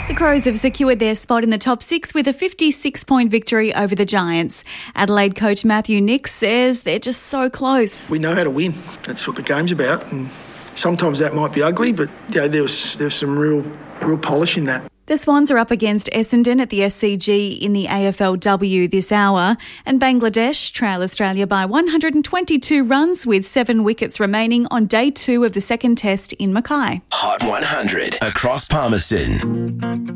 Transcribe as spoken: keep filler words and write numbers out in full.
The Crows have secured their spot in the top six with a fifty-six point victory over the Giants. Adelaide coach Matthew Nicks says they're just so close. We know how to win. That's what the game's about. And sometimes that might be ugly, but you know, there was there was some real real polish in that. The Swans are up against Essendon at the S C G in the A F L W this hour, and Bangladesh trail Australia by one hundred twenty-two runs with seven wickets remaining on day two of the second test in Mackay. Hot one hundred across Palmerston.